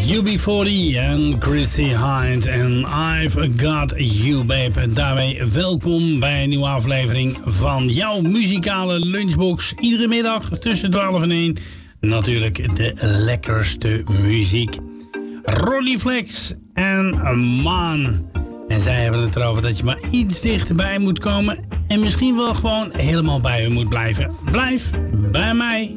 UB40 en Chrissy Hind en I've Got You Babe. Daarmee welkom bij een nieuwe aflevering van jouw muzikale lunchbox. Iedere middag tussen 12 en 1 natuurlijk de lekkerste muziek. Ronnie Flex en Maan. En zij hebben het erover dat je maar iets dichterbij moet komen en misschien wel gewoon helemaal bij je moet blijven. Blijf bij mij.